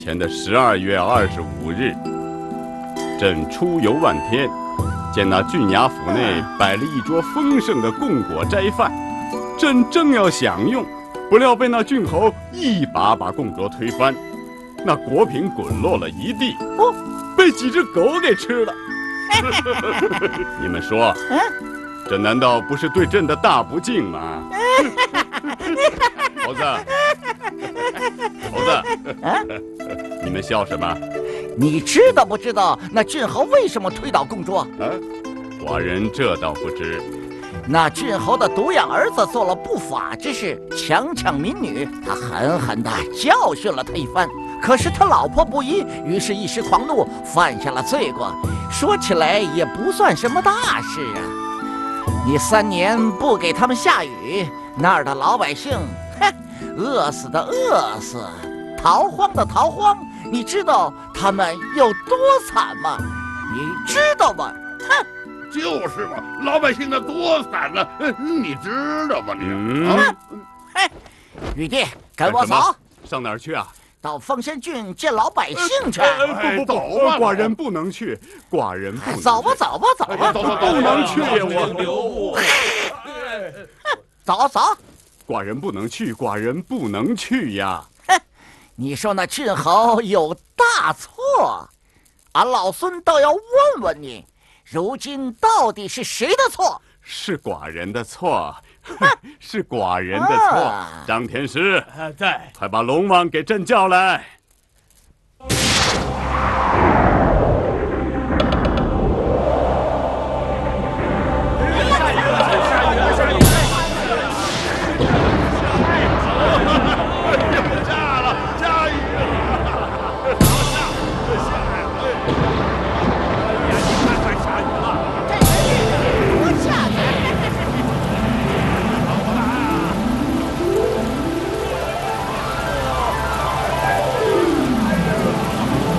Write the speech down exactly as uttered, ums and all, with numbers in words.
前的十二月二十五日，朕出游万天，见那郡衙府内摆了一桌丰盛的贡果斋饭，朕正要享用，不料被那郡侯一把把供桌推翻，那果品滚落了一地，哦，被几只狗给吃了。你们说，这难道不是对朕的大不敬吗？猴子，猴子，你们笑什么？ 你知道不知道那郡侯为什么推倒供桌？ 啊，寡人这倒不知。 那郡侯的独养儿子做了不法之事，强抢民女，他狠狠地教训了他一番。可是他老婆不依，于是一时狂怒，犯下了罪过。说起来也不算什么大事啊。你三年不给他们下雨，那儿的老百姓，哼，饿死的饿死，逃荒的逃荒，你知道他们有多惨吗？你知道吗？哼！ 就是嘛，老百姓的多惨呢，你知道吗？你， 嗯， 啊， 嘿，玉帝，跟我走。 上哪儿去啊？ 到凤山郡见老百姓去。 呃不不不， 走吧寡人不能去，寡人不能去。 走吧，走吧，走吧， 走走走， 不能去呀！我走走。 寡人不能去，寡人不能去呀！ 哼，你说那郡侯有大错，俺老孙倒要问问你，如今到底是谁的错？ 是寡人的错，是寡人的错。张天师， 在， 快把龙王给朕叫来。